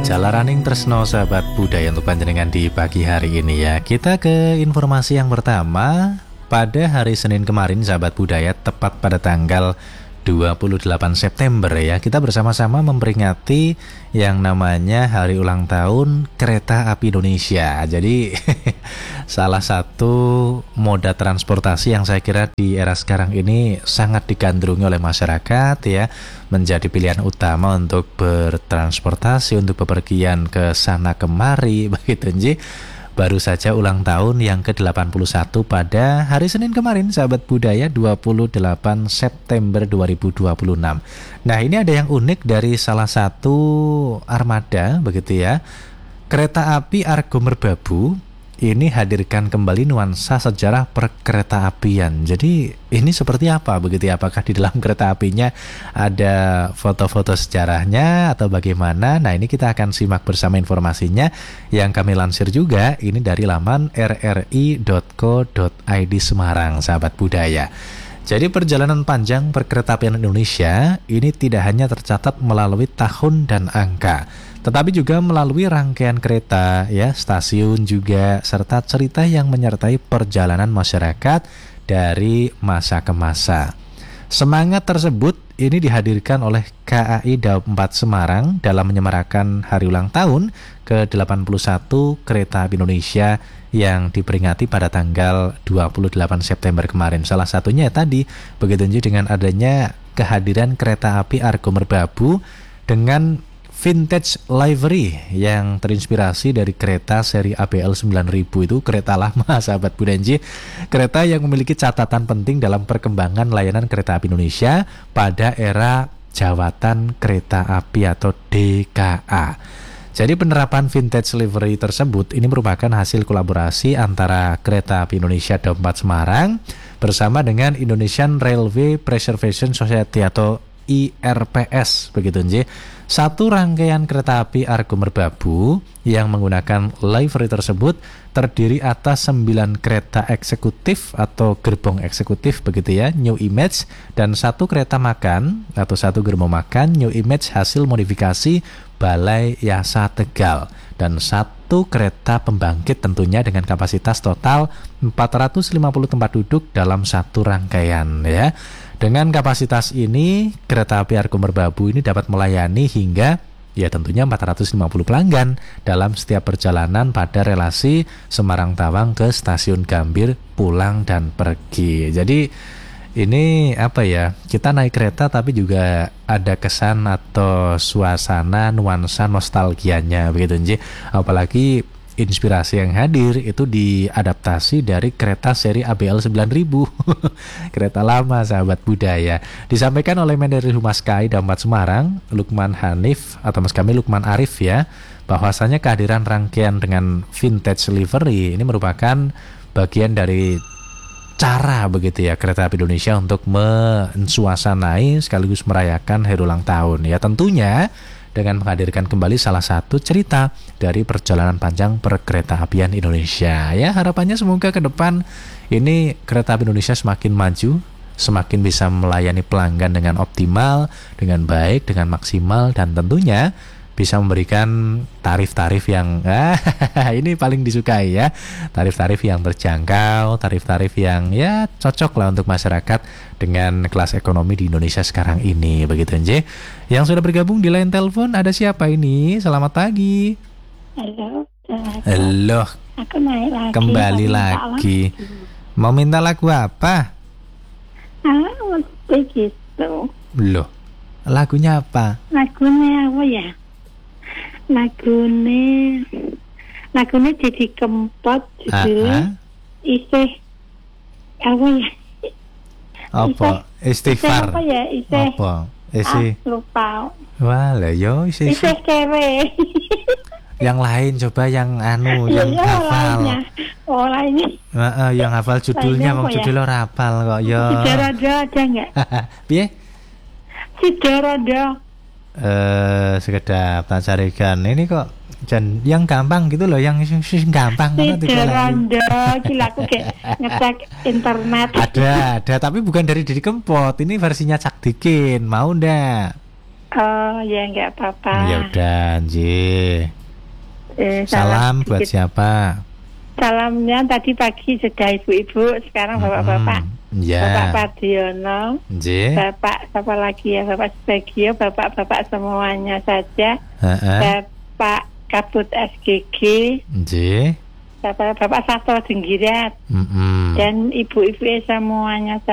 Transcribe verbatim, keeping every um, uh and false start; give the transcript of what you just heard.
Jalaraning tresno sahabat budaya untuk panjenengan di pagi hari ini ya. Kita ke informasi yang pertama. Pada hari Senin kemarin sahabat budaya, tepat pada tanggal dua puluh delapan September ya, kita bersama-sama memperingati yang namanya hari ulang tahun Kereta Api Indonesia. Jadi salah satu moda transportasi yang saya kira di era sekarang ini sangat digandrungi oleh masyarakat ya, menjadi pilihan utama untuk bertransportasi, untuk bepergian ke sana kemari begitu nji. Baru saja ulang tahun yang ke delapan puluh satu pada hari Senin kemarin sahabat budaya, dua puluh delapan September dua ribu dua puluh enam. Nah, ini ada yang unik dari salah satu armada begitu ya. Kereta api Argo Merbabu ini hadirkan kembali nuansa sejarah perkereta apian. Jadi ini seperti apa begitu ya? Apakah di dalam kereta apinya ada foto-foto sejarahnya atau bagaimana? Nah, ini kita akan simak bersama informasinya yang kami lansir juga ini dari laman r r i dot co dot i d Semarang sahabat budaya. Jadi perjalanan panjang perkeretaapian Indonesia ini tidak hanya tercatat melalui tahun dan angka, tetapi juga melalui rangkaian kereta, ya, stasiun juga, serta cerita yang menyertai perjalanan masyarakat dari masa ke masa. Semangat tersebut ini dihadirkan oleh K A I Daob empat Semarang dalam menyemarakan hari ulang tahun ke delapan puluh satu Kereta Api Indonesia yang diperingati pada tanggal dua puluh delapan September kemarin. Salah satunya tadi, begitu dengan adanya kehadiran kereta api Argo Merbabu dengan vintage livery yang terinspirasi dari kereta seri A B L sembilan ribu. Itu kereta lama sahabat Budenji, kereta yang memiliki catatan penting dalam perkembangan layanan kereta api Indonesia pada era Jawatan Kereta Api atau D K A. Jadi penerapan vintage livery tersebut ini merupakan hasil kolaborasi antara Kereta Api Indonesia Daob empat Semarang bersama dengan Indonesian Railway Preservation Society atau I R P S begitu nji. Satu rangkaian kereta api Argo Merbabu yang menggunakan livery tersebut terdiri atas sembilan kereta eksekutif atau gerbong eksekutif begitu ya, New Image, dan satu kereta makan atau satu gerbong makan New Image hasil modifikasi Balai Yasa Tegal, dan satu kereta pembangkit tentunya dengan kapasitas total empat ratus lima puluh tempat duduk dalam satu rangkaian ya. Dengan kapasitas ini, kereta api Argo Merbabu ini dapat melayani hingga ya tentunya empat ratus lima puluh pelanggan dalam setiap perjalanan pada relasi Semarang Tawang ke Stasiun Gambir pulang dan pergi. Jadi ini apa ya, kita naik kereta tapi juga ada kesan atau suasana nuansa nostalgianya begitu nji. Apalagi inspirasi yang hadir itu diadaptasi dari kereta seri A B L sembilan ribu. Kereta lama sahabat budaya. Disampaikan oleh Mendagri Humas K A I Daob empat Semarang, Lukman Hanif atau mas kami Lukman Arif ya, bahwasanya kehadiran rangkaian dengan vintage livery ini merupakan bagian dari cara begitu ya Kereta Api Indonesia untuk mensuasanai sekaligus merayakan hari ulang tahun ya, tentunya dengan menghadirkan kembali salah satu cerita dari perjalanan panjang perkeretaapian Indonesia. Ya, harapannya semoga ke depan ini Kereta Api Indonesia semakin maju, semakin bisa melayani pelanggan dengan optimal, dengan baik, dengan maksimal, dan tentunya bisa memberikan tarif-tarif yang ah, ini paling disukai ya, tarif-tarif yang terjangkau, tarif-tarif yang ya cocok lah untuk masyarakat dengan kelas ekonomi di Indonesia sekarang ini begitu nje. Yang sudah bergabung di line telepon ada siapa ini? Selamat pagi. Halo. Halo. Aku naik lagi. Kembali lagi. lagi. Mau minta lagu apa? Ah, begitu. Loh. Lagunya apa? Lagunya apa ya? Lagune Lagune Didi Kempot judulnya isih apa ya? Apa? Istighfar. Apa ya? Isih apa? Isih ah, lupa. Wah, lah yo isih Isih kewe. Yang lain coba yang anu ya, yang ya, hafal. Lainnya. Oh, lainnya. Heeh, yang hafal judulnya, wong judulnya ora hafal kok yo. Sidarada ada enggak? Piye? Sidarada. Eh, sekedar tak carikan ini kok dan yang gampang gitu loh, yang sing gampang banget itu Randa, gila aku kayak ngecek internet. Ada, ada tapi bukan dari Didi Kempot, ini versinya Cak Dikin, mau ndak? Oh ya nggak apa-apa. Ya udah, nggih. Eh, Salam buat sedikit. siapa? Salamnya tadi pagi sudah ibu-ibu, sekarang bapak-bapak. Mm-mm. Ya. Bapak Pardiono, Nggih. Bapak siapa lagi ya, Bapak Subagio, Bapak-bapak semuanya saja. Heeh. Bapak Kabut S G G, Nggih. Bapak Bapak Sasto Denggirat, Mm-mm. dan ibu-ibu semuanya